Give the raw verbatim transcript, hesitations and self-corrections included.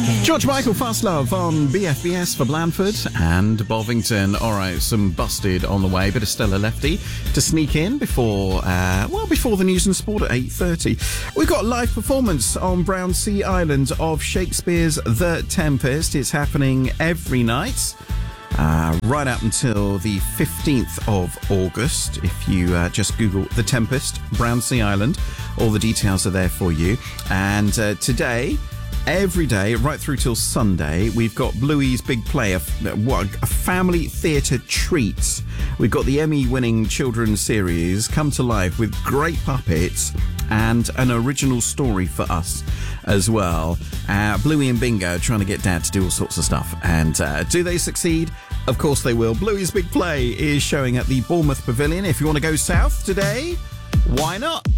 George Michael, Fast Love on B F B S for Blandford and Bovington. All right, some Busted on the way. Bit of Stella Lefty to sneak in before, uh, well, before the news and sport at eight thirty. We've got a live performance on Brownsea Island of Shakespeare's The Tempest. It's happening every night. Uh, right up until the fifteenth of August. If you uh, just Google The Tempest, Brownsea Island, all the details are there for you. And uh, today, every day, right through till Sunday, we've got Bluey's Big Play, a, what, a family theatre treat. We've got the Emmy-winning children's series come to life with great puppets and an original story for us as well. Uh, Bluey and Bingo trying to get Dad to do all sorts of stuff. And uh, do they succeed? Of course they will. Bluey's Big Play is showing at the Bournemouth Pavilion. If you want to go south today, why not?